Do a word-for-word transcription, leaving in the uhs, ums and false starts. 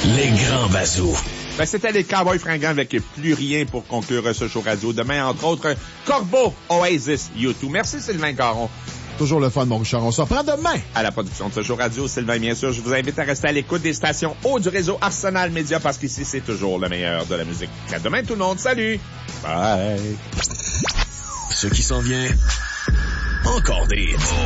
Les grands bazous. Ben, c'était les Cowboys fringants avec plus rien pour conclure ce show radio. Demain, entre autres, Corbeau, Oasis, U deux. Merci Sylvain Caron. Toujours le fun, mon Richard. On se reprend demain. À la production de ce show radio, Sylvain, bien sûr. Je vous invite à rester à l'écoute des stations haut du réseau Arsenal Média parce qu'ici, c'est toujours le meilleur de la musique. À demain, tout le monde. Salut! Bye! Ce qui s'en vient, encore des hits.